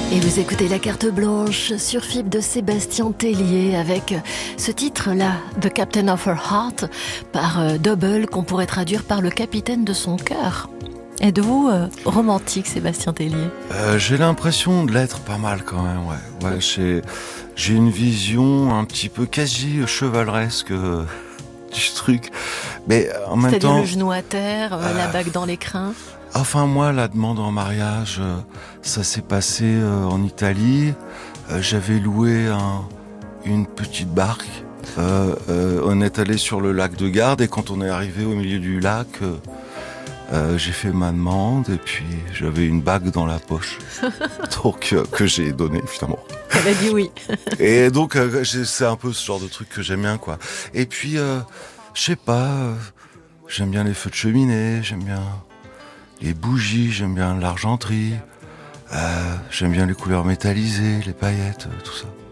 Et vous écoutez La Carte Blanche sur FIP de Sébastien Tellier avec ce titre-là, The Captain of Her Heart, par Double, qu'on pourrait traduire par le capitaine de son cœur. Êtes-vous romantique, Sébastien Tellier ? J'ai l'impression de l'être pas mal quand même, ouais. J'ai une vision un petit peu quasi chevaleresque du truc, mais en même temps... C'est-à-dire le genou à terre, la bague dans les crins. Enfin, moi, la demande en mariage, ça s'est passé en Italie. J'avais loué une petite barque. On est allé sur le lac de Garde et quand on est arrivé au milieu du lac, j'ai fait ma demande et puis j'avais une bague dans la poche. Donc, que j'ai donnée, finalement. Elle a dit oui. Et donc, c'est un peu ce genre de truc que j'aime bien, quoi. Et puis, je sais pas, j'aime bien les feux de cheminée, j'aime bien... les bougies, j'aime bien l'argenterie, j'aime bien les couleurs métallisées, les paillettes, tout ça.